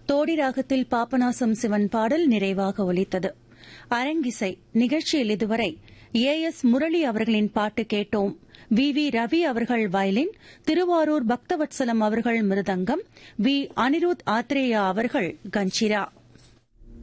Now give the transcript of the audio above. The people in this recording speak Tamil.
தோடி ராகத்தில் பாபநாசம் சிவன் பாடல் நிறைவாக ஒலித்தது. அரங்கிசை நிகழ்ச்சியில் இதுவரை ஏ.எஸ். முரளி அவர்களின் பாட்டு கேட்டோம். வி. ரவி அவர்கள் வயலின், திருவாரூர் பக்தவத்சலம் அவர்கள் மிருதங்கம், வி. அனிருத் ஆத்ரேயா அவர்கள் கஞ்சிரா.